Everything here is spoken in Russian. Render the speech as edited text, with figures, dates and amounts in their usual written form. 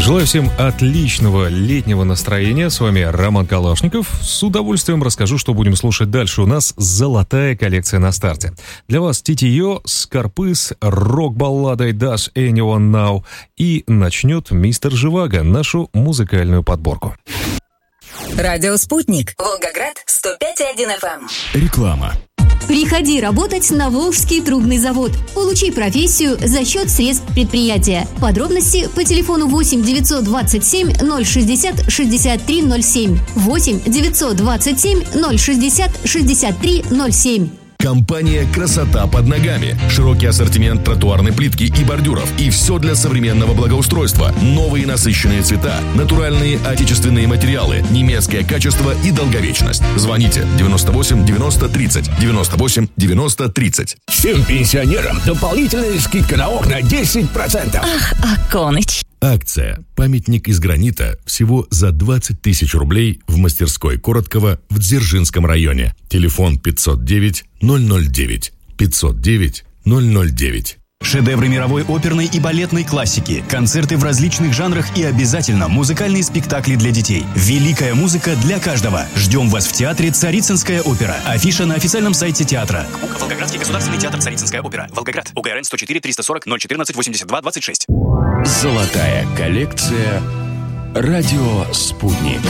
Желаю всем отличного летнего настроения. С вами Роман Калашников. С удовольствием расскажу, что будем слушать дальше. У нас золотая коллекция на старте. Для вас Титио, Скорпы, рок-балладой Does Anyone Know. И начнет мистер Живаго нашу музыкальную подборку. Радио «Спутник». Волгоград, 105,1 FM. Реклама. Приходи работать на Волжский трубный завод. Получи профессию за счет средств предприятия. Подробности по телефону 8 927 060 63 07. 8 927 060 63 07. Компания «Красота под ногами». Широкий ассортимент тротуарной плитки и бордюров. И все для современного благоустройства. Новые насыщенные цвета, натуральные отечественные материалы, немецкое качество и долговечность. Звоните 98 90 30. 98 90 30. Всем пенсионерам дополнительная скидка на окна 10%. Ах, Аконыч. Акция «Памятник из гранита» всего за 20 тысяч рублей в мастерской Короткова в Дзержинском районе. Телефон 509 009. 509 009. Шедевры мировой оперной и балетной классики, концерты в различных жанрах и обязательно музыкальные спектакли для детей. Великая музыка для каждого. Ждем вас в театре «Царицынская опера». Афиша на официальном сайте театра. Волгоградский государственный театр «Царицынская опера». Волгоград. УГРН 104 340 014 82 26. Золотая коллекция. Радио «Спутник».